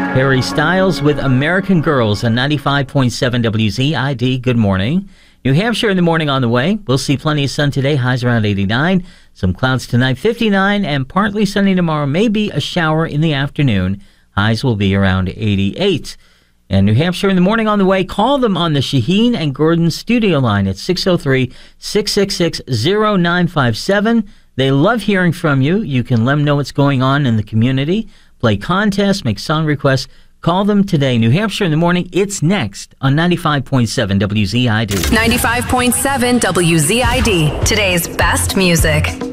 Harry Styles with American Girls on 95.7 WZID. Good morning. New Hampshire in the morning on the way. We'll see plenty of sun today, highs around 89. Some clouds tonight, 59, and partly sunny tomorrow. Maybe a shower in the afternoon. Highs will be around 88. And New Hampshire in the morning on the way. Call them on the Shaheen and Gordon studio line at 603-666-0957. They love hearing from you. You can let them know what's going on in the community. Play contests, make song requests. Call them today. New Hampshire in the morning. It's next on 95.7 WZID. 95.7 WZID. Today's best music.